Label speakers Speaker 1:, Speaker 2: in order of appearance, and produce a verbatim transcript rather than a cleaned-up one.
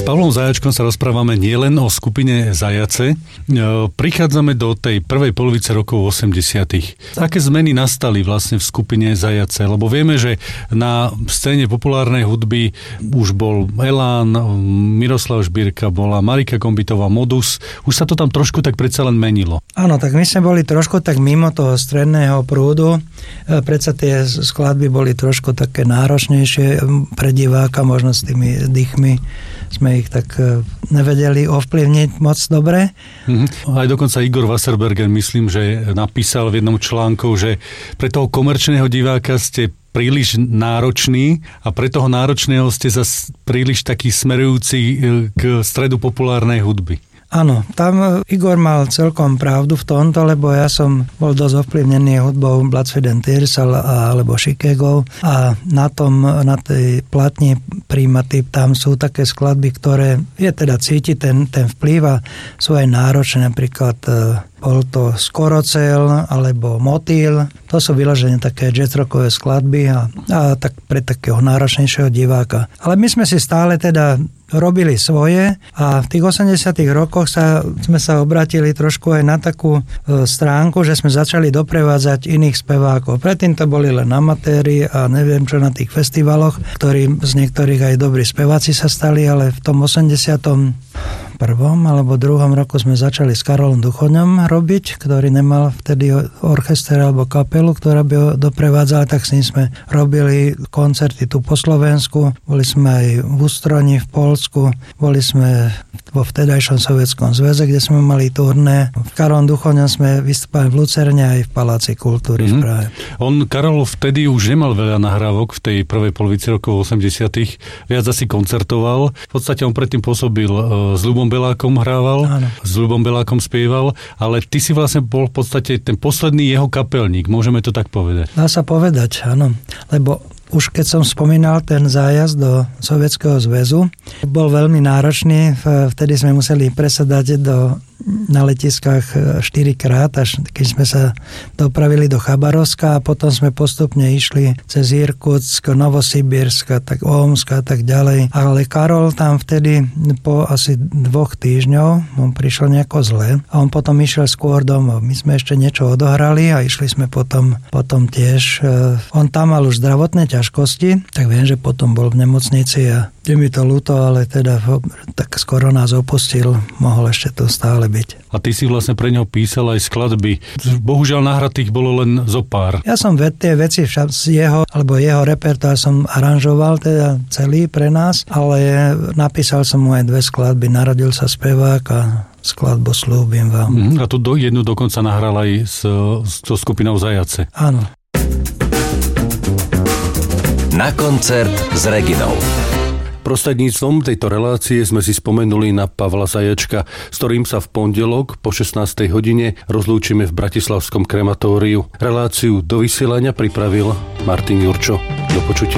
Speaker 1: Pavlom Zajačkom sa rozprávame nielen o skupine Zajace. Prichádzame do tej prvej polovice rokov osemdesiatych. Aké zmeny nastali vlastne v skupine Zajace? Lebo vieme, že na scéne populárnej hudby už bol Elán, Miroslav Žbírka, bola Marika Kombitová, Modus. Už sa to tam trošku tak predsa len menilo.
Speaker 2: Áno, tak my sme boli trošku tak mimo toho stredného prúdu. Predsa tie skladby boli trošku také náročnejšie pre diváka, možno s tými dýchmi sme ich tak nevedeli ovplyvniť moc dobre.
Speaker 1: Mm-hmm. Aj dokonca Igor Wasserberger, myslím, že napísal v jednom článku, že pre toho komerčného diváka ste príliš náročný a pre toho náročného ste zase príliš taký smerujúci k stredu populárnej hudby.
Speaker 2: Áno, tam Igor mal celkom pravdu v tomto, lebo ja som bol dosť ovplyvnený hudbou Blood, Sweat and Tears alebo Chicago a na tom, na tej platni Primative tam sú také skladby, ktoré je teda cítiť ten, ten vplyv a sú aj náročné, napríklad bol to Skorocel alebo Motýl. To sú vyložené také jazzrockové skladby a, a tak pre takého náročnejšieho diváka. Ale my sme si stále teda robili svoje a v tých osemdesiatych rokoch sa, sme sa obratili trošku aj na takú e, stránku, že sme začali doprevádzať iných spevákov. Predtým to boli len amatéri a neviem čo na tých festivaloch, ktorí z niektorých aj dobrí speváci sa stali, ale v tom osemdesiatom prvom alebo druhom roku sme začali s Karolom Duchoňom robiť, ktorý nemal vtedy orchester alebo kapelu, ktorá by ho doprevádzala, tak s ním sme robili koncerty tu po Slovensku, boli sme aj v Ustroni, v Poľsku, boli sme vo vtedajšom Sovietskom zväze, kde sme mali turné. V Karolom Duchoňom sme vystúpali v Lucerne aj v Paláci kultúry mm-hmm. v Prahe.
Speaker 1: On, Karol, vtedy už nemal veľa nahrávok v tej prvej polovici rokov osemdesiatych, viac asi koncertoval. V podstate on predtým pôsobil s Ľubom Belákom hrával, áno. S Ľubom Belákom spieval, ale ty si vlastne bol v podstate ten posledný jeho kapelník, môžeme to tak povedať.
Speaker 2: Dá sa povedať, áno, lebo už keď som spomínal ten zájazd do Sovietskeho zväzu, bol veľmi náročný, vtedy sme museli presadať do, na letiskách štyrikrát, až keď sme sa dopravili do Chabarovska a potom sme postupne išli cez Irkutsk, Novosibírsk, tak Ómsk a tak ďalej. Ale Karol tam vtedy po asi dvoch týždňov, on prišiel nejako zle a on potom išiel skôr domov. My sme ešte niečo odohrali a išli sme potom, potom tiež. On tam mal už zdravotné ťažkosti, tak viem, že potom bol v nemocnici a je mi to ľúto, ale teda tak skoro nás opustil, mohol ešte tu stále byť.
Speaker 1: A ty si vlastne pre neho písal aj skladby. Bohužiaľ nahratých bolo len zo pár.
Speaker 2: Ja som tie veci z jeho, alebo jeho repertoár som aranžoval teda celý pre nás, ale napísal som mu aj dve skladby. Narodil sa spevák a skladbu Sľúbim vám.
Speaker 1: Mm, a tu do, jednu dokonca nahral aj s, s skupinou Zajace.
Speaker 2: Áno.
Speaker 3: Na koncert s Reginou.
Speaker 1: Prostredníctvom tejto relácie sme si spomenuli na Pavla Zajačka, s ktorým sa v pondelok po šestnástej hodine rozlúčime v bratislavskom krematóriu. Reláciu do vysielania pripravil Martin Jurčo. Do počutia.